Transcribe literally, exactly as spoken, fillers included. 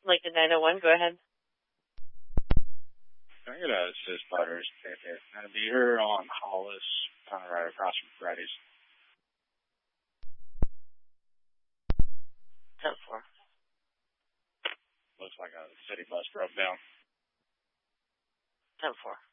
Lincoln nine oh one, go ahead. Can I get a assist butters ticket? And it'll be here on Hollis, kind of right across from Freddy's. ten four. Looks like a city bus broke down. ten four.